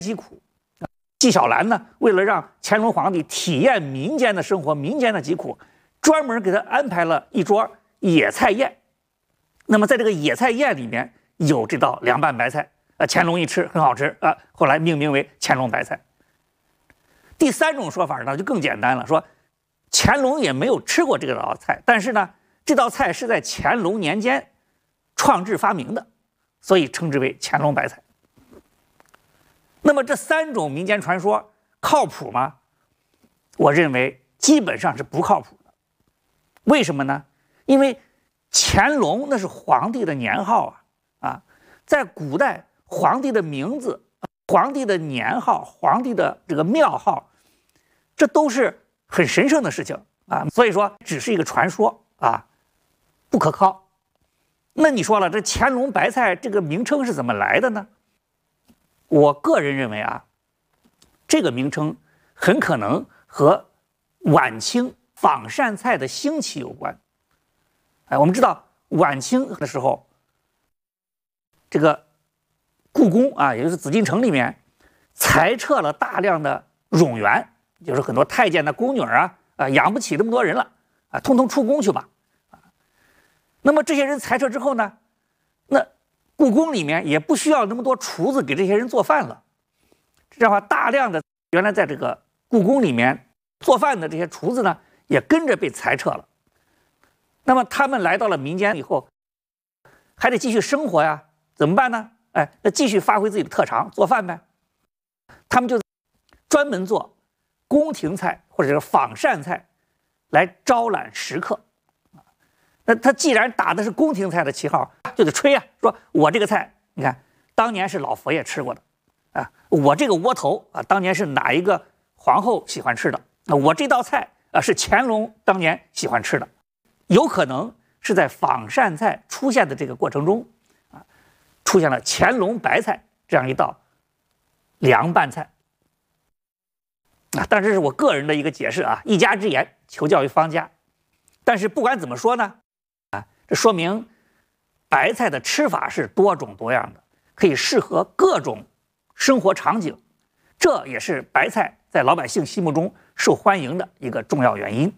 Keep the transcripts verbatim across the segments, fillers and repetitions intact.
疾苦。纪晓岚呢，为了让乾隆皇帝体验民间的生活、民间的疾苦，专门给他安排了一桌野菜宴。那么在这个野菜宴里面有这道凉拌白菜，呃，乾隆一吃很好吃啊，后来命名为乾隆白菜。第三种说法呢就更简单了，说乾隆也没有吃过这道菜，但是呢，这道菜是在乾隆年间创制发明的，所以称之为乾隆白菜。那么这三种民间传说靠谱吗？我认为基本上是不靠谱的。为什么呢？因为乾隆那是皇帝的年号啊，啊，在古代皇帝的名字、皇帝的年号、皇帝的这个庙号，这都是很神圣的事情啊，所以说只是一个传说啊，不可靠。那你说了，这乾隆白菜这个名称是怎么来的呢？我个人认为啊，这个名称很可能和晚清仿膳菜的兴起有关。哎，我们知道晚清的时候，这个故宫啊，也就是紫禁城里面裁撤了大量的冗员，就是很多太监的宫女啊，啊养不起那么多人了啊，通通出宫去吧。啊，那么这些人裁撤之后呢，那故宫里面也不需要那么多厨子给这些人做饭了，这样的话，大量的原来在这个故宫里面做饭的这些厨子呢，也跟着被裁撤了。那么他们来到了民间以后，还得继续生活呀，怎么办呢？哎，那继续发挥自己的特长，做饭呗。他们就专门做宫廷菜或者是仿膳菜来招揽食客。那他既然打的是宫廷菜的旗号，就得吹啊，说我这个菜，你看当年是老佛爷吃过的啊，我这个窝头啊，当年是哪一个皇后喜欢吃的，我这道菜啊是乾隆当年喜欢吃的。有可能是在仿膳菜出现的这个过程中啊，出现了乾隆白菜这样一道凉拌菜啊，但这是我个人的一个解释啊，一家之言，求教于方家。但是不管怎么说呢，啊，这说明白菜的吃法是多种多样的，可以适合各种生活场景，这也是白菜在老百姓心目中受欢迎的一个重要原因。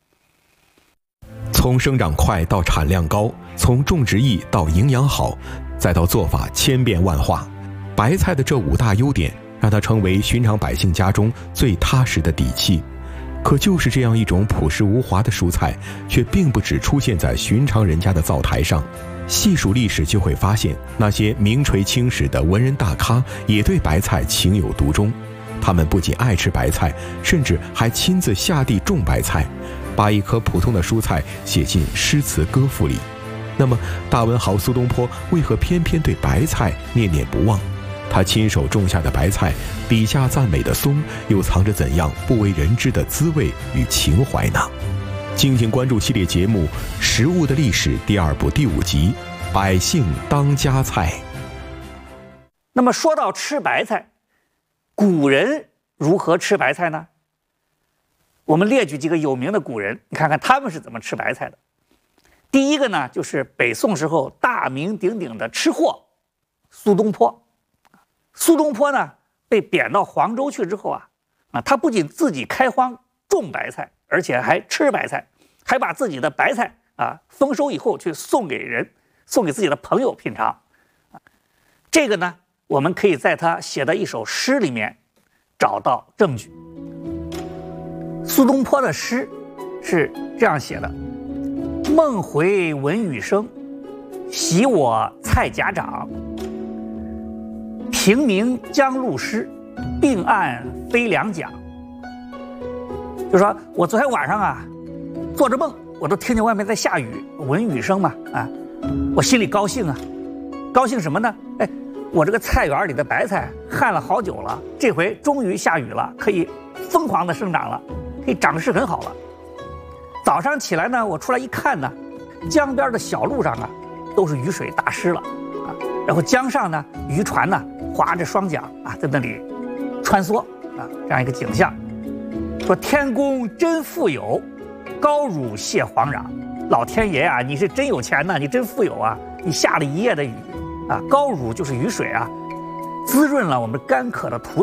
从生长快到产量高，从种植易到营养好，再到做法千变万化，白菜的这五大优点让它成为寻常百姓家中最踏实的底气。可就是这样一种朴实无华的蔬菜，却并不只出现在寻常人家的灶台上。细数历史就会发现，那些名垂青史的文人大咖也对白菜情有独钟。他们不仅爱吃白菜，甚至还亲自下地种白菜，把一棵普通的蔬菜写进诗词歌赋里。那么大文豪苏东坡为何偏偏对白菜念念不忘？他亲手种下的白菜，笔下赞美的松，又藏着怎样不为人知的滋味与情怀呢？敬请关注系列节目《食物的历史》第二部第五集《百姓当家菜》。 那么说到吃白菜，古人如何吃白菜呢？我们列举几个有名的古人，你看看他们是怎么吃白菜的。第一个呢，就是北宋时候大名鼎鼎的吃货苏东坡。苏东坡呢被贬到黄州去之后啊，啊，他不仅自己开荒种白菜，而且还吃白菜，还把自己的白菜啊丰收以后去送给人，送给自己的朋友品尝。啊，这个呢，我们可以在他写的一首诗里面找到证据。苏东坡的诗是这样写的：梦回闻雨声，喜我菜荚长。平明将露湿，并按飞两桨。就说我昨天晚上啊，做着梦，我都听见外面在下雨，闻雨声嘛，啊，我心里高兴啊，高兴什么呢？哎，我这个菜园里的白菜旱了好久了，这回终于下雨了，可以疯狂的生长了，可以长势很好了。早上起来呢，我出来一看呢，江边的小路上啊，都是雨水打湿了啊，然后江上呢，渔船呢划着双桨啊，在那里穿梭啊，这样一个景象。说天公真富有，高乳谢皇壤。老天爷啊，你是真有钱呐，你真富有啊！你下了一夜的雨啊，高乳就是雨水啊，滋润了我们干渴的土